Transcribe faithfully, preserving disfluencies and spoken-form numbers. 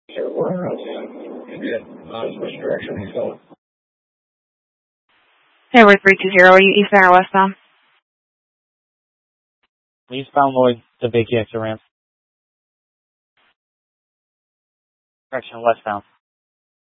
Sir, we're on Indian. Uh, which direction are you going? Hey, we're three two zero. Are you eastbound or westbound? Eastbound Lloyd to vacate exit ramp. Correction, westbound.